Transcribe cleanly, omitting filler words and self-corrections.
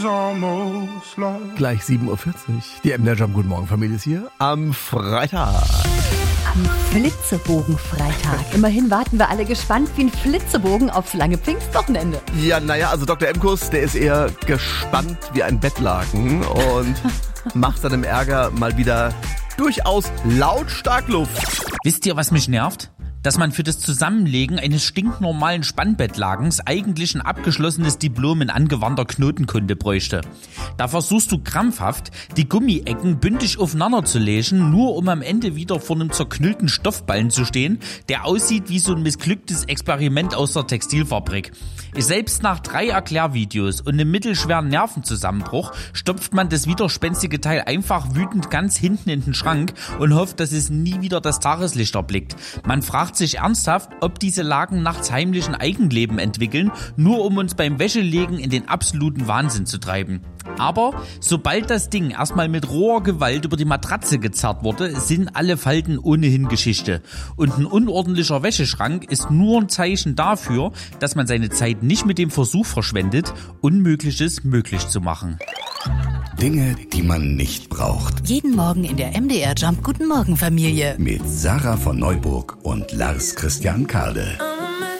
Gleich 7.40 Uhr. Die MDR Jump Guten Morgen Familie ist hier am Freitag. Am Flitzebogen-Freitag. Immerhin warten wir alle gespannt wie ein Flitzebogen aufs lange Pfingstwochenende. Ja, naja, also Dr. Emkus, der ist eher gespannt wie ein Bettlaken und macht seinem Ärger mal wieder durchaus lautstark Luft. Wisst ihr, was mich nervt? Dass man für das Zusammenlegen eines stinknormalen Spannbettlagens eigentlich ein abgeschlossenes Diplom in angewandter Knotenkunde bräuchte. Da versuchst du krampfhaft, die Gummiecken bündig aufeinander zu legen, nur um am Ende wieder vor einem zerknüllten Stoffballen zu stehen, der aussieht wie so ein missglücktes Experiment aus der Textilfabrik. Selbst nach 3 Erklärvideos und einem mittelschweren Nervenzusammenbruch stopft man das widerspenstige Teil einfach wütend ganz hinten in den Schrank und hofft, dass es nie wieder das Tageslicht erblickt. Man fragt sich ernsthaft, ob diese Lagen nachts heimlich ein Eigenleben entwickeln, nur um uns beim Wäschelegen in den absoluten Wahnsinn zu treiben. Aber sobald das Ding erstmal mit roher Gewalt über die Matratze gezerrt wurde, sind alle Falten ohnehin Geschichte. Und ein unordentlicher Wäscheschrank ist nur ein Zeichen dafür, dass man seine Zeit nicht mit dem Versuch verschwendet, Unmögliches möglich zu machen. Dinge, die man nicht braucht. Jeden Morgen in der MDR Jump Guten Morgen Familie. Mit Sarah von Neuburg und Lars Christian Kade.